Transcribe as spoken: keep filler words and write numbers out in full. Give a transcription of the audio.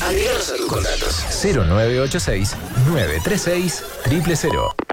Agreganos a tus contactos. cero nueve ocho seis, nueve tres seis, cero cero cero.